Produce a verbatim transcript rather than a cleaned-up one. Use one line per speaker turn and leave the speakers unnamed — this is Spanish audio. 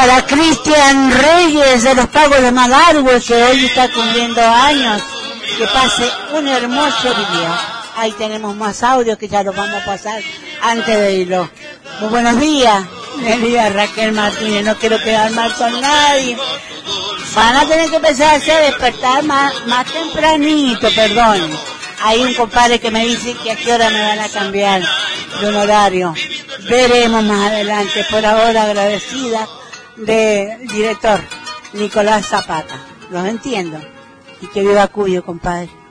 Para Cristian Reyes de los Pagos de Malargüe, que hoy está cumpliendo años. Que pase un hermoso día. Ahí tenemos más audios que ya los vamos a pasar antes de irlo. Muy buenos días, querida Raquel Martínez. No quiero quedar mal con nadie. Van a tener que empezar a hacer despertar más, más tempranito, perdón. Hay un compadre que me dice que a qué hora me van a cambiar de un horario. Veremos más adelante. Por ahora agradecida del director Nicolás Zapata. Los entiendo. Y que viva Cuyo, compadre.